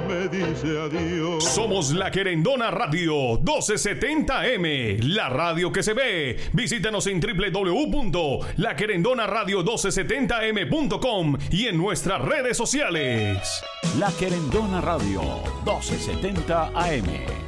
me dice adiós. Somos La Querendona Radio 1270M, la radio que se ve. Visítanos en www.laquerendonaradio1270m.com y en nuestras redes sociales. La Querendona Radio 1270 AM.